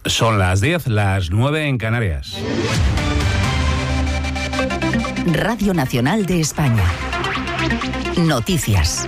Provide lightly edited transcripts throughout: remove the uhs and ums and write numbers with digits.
Son las 10, las 9 en Canarias. Radio Nacional de España. Noticias.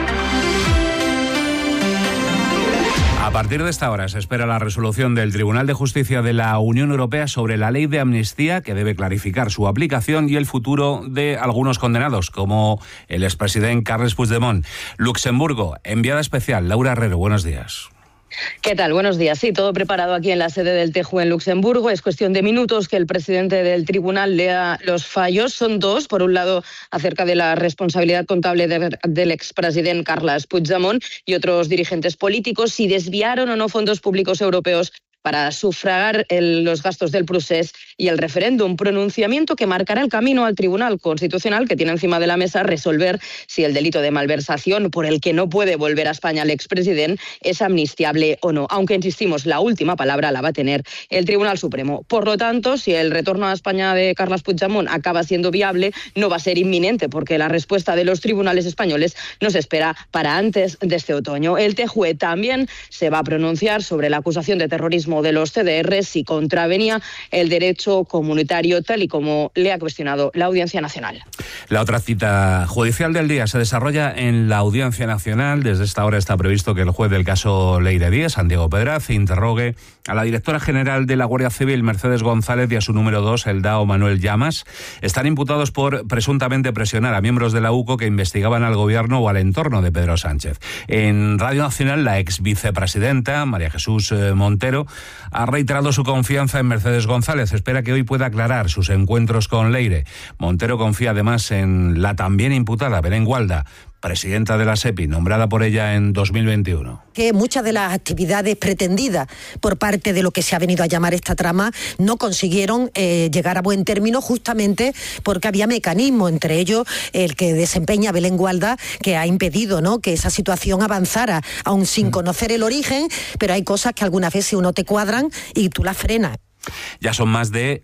A partir de esta hora se espera la resolución del Tribunal de Justicia de la Unión Europea sobre la ley de amnistía, que debe clarificar su aplicación y el futuro de algunos condenados, como el expresidente Carles Puigdemont. Luxemburgo, enviada especial, Laura Herrero, buenos días. ¿Qué tal? Buenos días. Sí, todo preparado aquí en la sede del TJU en Luxemburgo. Es cuestión de minutos que el presidente del tribunal lea los fallos. Son dos. Por un lado, acerca de la responsabilidad contable del expresidente Carles Puigdemont y otros dirigentes políticos, si desviaron o no fondos públicos europeos para sufragar los gastos del procés y el referéndum, pronunciamiento que marcará el camino al Tribunal Constitucional, que tiene encima de la mesa resolver si el delito de malversación por el que no puede volver a España el expresidente es amnistiable o no, aunque insistimos, la última palabra la va a tener el Tribunal Supremo. Por lo tanto, si el retorno a España de Carles Puigdemont acaba siendo viable, no va a ser inminente, porque la respuesta de los tribunales españoles no se espera para antes de este otoño. El TJUE también se va a pronunciar sobre la acusación de terrorismo de los CDR si contravenía el derecho comunitario, tal y como le ha cuestionado la Audiencia Nacional. La otra cita judicial del día se desarrolla en la Audiencia Nacional. Desde esta hora está previsto que el juez del caso Leire 10, Santiago Pedraz, interrogue a la directora general de la Guardia Civil, Mercedes González, y a su número 2, el DAO Manuel Llamas. Están imputados por presuntamente presionar a miembros de la UCO que investigaban al gobierno o al entorno de Pedro Sánchez. En Radio Nacional, la ex vicepresidenta, María Jesús Montero, ha reiterado su confianza en Mercedes González. Espera que hoy pueda aclarar sus encuentros con Leire. Montero confía además en la también imputada Belén Gualda, presidenta de la SEPI, nombrada por ella en 2021. Que muchas de las actividades pretendidas por parte de lo que se ha venido a llamar esta trama no consiguieron llegar a buen término, justamente porque había mecanismos, entre ellos el que desempeña Belén Gualda, que ha impedido, ¿no?, que esa situación avanzara, aún sin conocer el origen, pero hay cosas que algunas veces uno te cuadran y tú las frenas. Ya son más de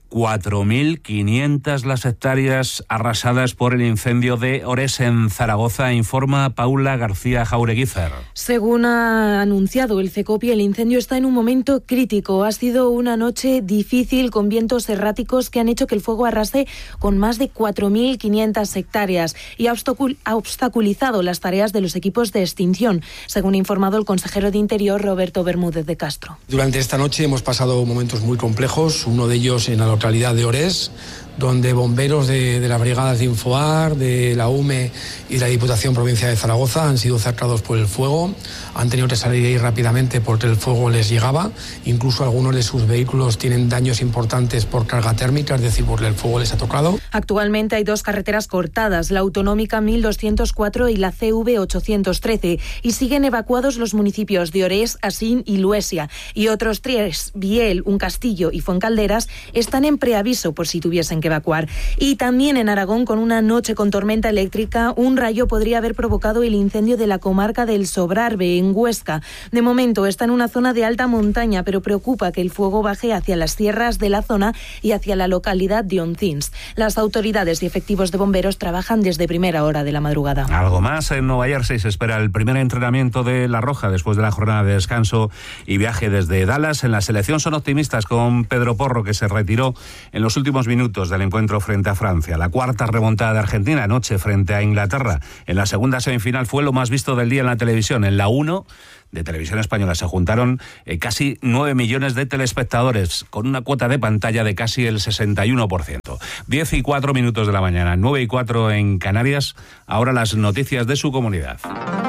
4.500 las hectáreas arrasadas por el incendio de Ores en Zaragoza, informa Paula García Jaureguízar. Según ha anunciado el CECOPI, el incendio está en un momento crítico. Ha sido una noche difícil con vientos erráticos que han hecho que el fuego arrase con más de 4.500 hectáreas y ha obstaculizado las tareas de los equipos de extinción, según ha informado el consejero de Interior, Roberto Bermúdez de Castro. Durante esta noche hemos pasado momentos muy complejos, uno de ellos en la localidad de Ores, donde bomberos de las brigadas de Infoar, de la UME y de la Diputación Provincial de Zaragoza han sido cercados por el fuego, han tenido que salir de ahí rápidamente porque el fuego les llegaba, incluso algunos de sus vehículos tienen daños importantes por carga térmica, es decir, porque el fuego les ha tocado. Actualmente hay dos carreteras cortadas, la autonómica 1204 y la CV 813, y siguen evacuados los municipios de Ores, Asín y Luesia, y otros tres, Biel, Un Castillo y Fuencalderas, están en preaviso por si tuviesen que evacuar. Y también en Aragón, con una noche con tormenta eléctrica, un rayo podría haber provocado el incendio de la comarca del Sobrarbe, en Huesca. De momento está en una zona de alta montaña, pero preocupa que el fuego baje hacia las sierras de la zona y hacia la localidad de Oncins. Las autoridades y efectivos de bomberos trabajan desde primera hora de la madrugada. Algo más, en Nueva Jersey se espera el primer entrenamiento de La Roja después de la jornada de descanso y viaje desde Dallas. En la selección son optimistas con Pedro Porro, que se retiró en los últimos minutos del encuentro frente a Francia. La cuarta remontada de Argentina anoche frente a Inglaterra en la segunda semifinal fue lo más visto del día en la televisión. En la 1 de Televisión Española se juntaron casi 9 millones de telespectadores, con una cuota de pantalla de casi el 61%. 10:04 de la mañana, 9:04 en Canarias. Ahora las noticias de su comunidad.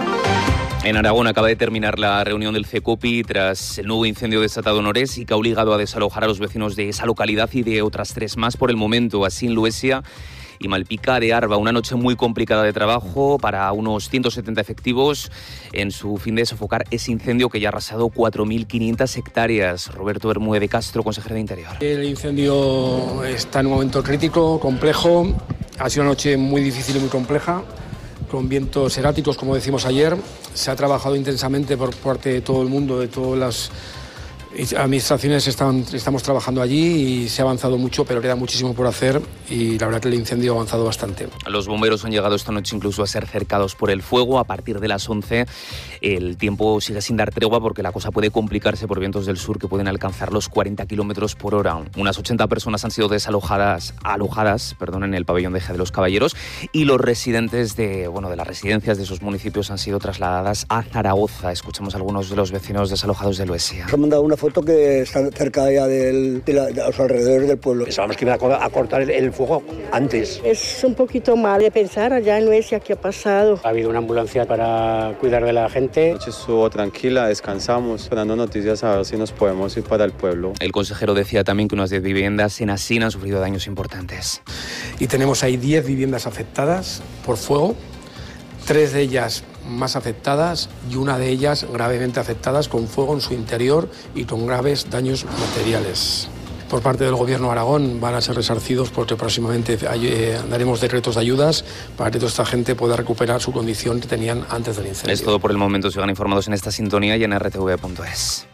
En Aragón acaba de terminar la reunión del CECOPI tras el nuevo incendio desatado en Ores y que ha obligado a desalojar a los vecinos de esa localidad y de otras 3 más por el momento, así en Luesia y Malpica de Arba. Una noche muy complicada de trabajo para unos 170 efectivos en su fin de sofocar ese incendio que ya ha arrasado 4.500 hectáreas. Roberto Bermúdez de Castro, consejero de Interior. El incendio está en un momento crítico, complejo. Ha sido una noche muy difícil y muy compleja, con vientos erráticos, como decimos ayer. Se ha trabajado intensamente por parte de todo el mundo, de todas las Administraciones estamos trabajando allí y se ha avanzado mucho, pero queda muchísimo por hacer y la verdad que el incendio ha avanzado bastante. Los bomberos han llegado esta noche incluso a ser cercados por el fuego. A partir de las 11 el tiempo sigue sin dar tregua porque la cosa puede complicarse por vientos del sur que pueden alcanzar los 40 kilómetros por hora. Unas 80 personas han sido alojadas en el pabellón de Ejea de los Caballeros y los residentes de las residencias de esos municipios han sido trasladadas a Zaragoza. Escuchamos a algunos de los vecinos desalojados de Luesia. Nos han mandado una foto que está cerca ya de los alrededores del pueblo. Pensábamos que iba a cortar el fuego antes. Es un poquito mal de pensar allá en Luesia qué ha pasado. Ha habido una ambulancia para cuidar de la gente. La noche estuvo tranquila, descansamos, dando noticias a ver si nos podemos ir para el pueblo. El consejero decía también que unas 10 viviendas en Asín han sufrido daños importantes. Y tenemos ahí 10 viviendas afectadas por fuego, 3 de ellas más afectadas y una de ellas gravemente afectadas con fuego en su interior y con graves daños materiales. Por parte del Gobierno de Aragón van a ser resarcidos porque próximamente daremos decretos de ayudas para que toda esta gente pueda recuperar su condición que tenían antes del incendio. Es todo por el momento. Sigan informados en esta sintonía y en rtv.es.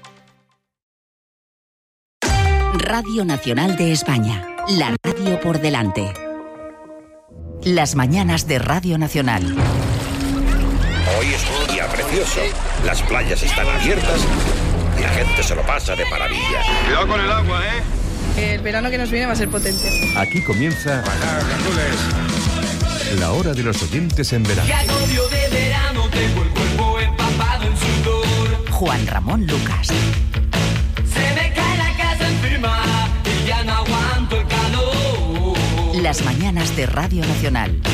Radio Nacional de España. La radio por delante. Las mañanas de Radio Nacional. Hoy es un día precioso. Las playas están abiertas y la gente se lo pasa de maravilla. Cuidado con el agua, ¿eh? El verano que nos viene va a ser potente. Aquí comienza la hora de los oyentes en verano. Juan Ramón Lucas. Se me cae la casa encima y ya no aguanto el calor. Las mañanas de Radio Nacional.